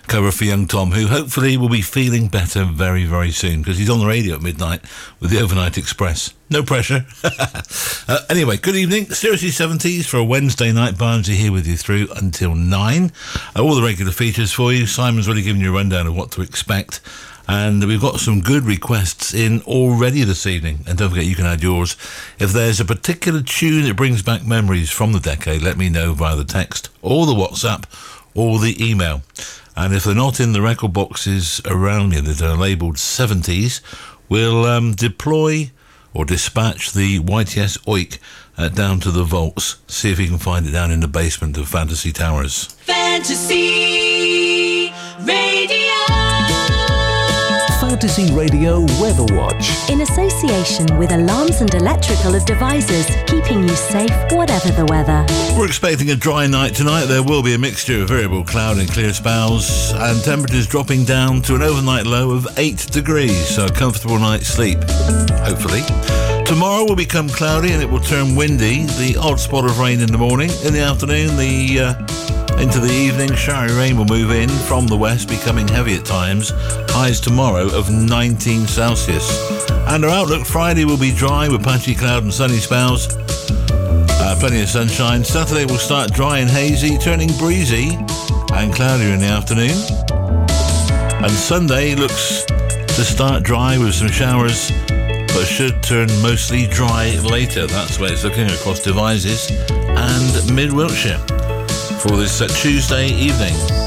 cover for young Tom, who hopefully will be feeling better very, very soon, because he's on the radio at midnight with the Overnight Express. No pressure. Anyway, good evening. Seriously 70s for a Wednesday night. Barnesy here with you through until 9. All the regular features for you. Simon's already given you a rundown of what to expect. And we've got some good requests in already this evening. And don't forget, you can add yours. If there's a particular tune that brings back memories from the decade, let me know via the text or the WhatsApp or the email. And if they're not in the record boxes around you that are labelled 70s, we'll deploy or dispatch the YTS Oik down to the vaults. See if you can find it down in the basement of Fantasy Towers. Fantasy Radio. Fantasy Radio Weather Watch. In association with Alarms and Electrical Devices, keeping you safe whatever the weather. We're expecting a dry night tonight. There will be a mixture of variable cloud and clear spells, and temperatures dropping down to an overnight low of 8 degrees, so a comfortable night's sleep, hopefully. Tomorrow will become cloudy and it will turn windy. The odd spot of rain in the morning. In the afternoon, into the evening, showery rain will move in from the west, becoming heavy at times. Highs tomorrow of 19 Celsius. And our outlook Friday will be dry with patchy cloud and sunny spells. Plenty of sunshine. Saturday will start dry and hazy, turning breezy and cloudier in the afternoon. And Sunday looks to start dry with some showers, but should turn mostly dry later. That's where it's looking across Devizes and Mid Wiltshire for this Tuesday evening.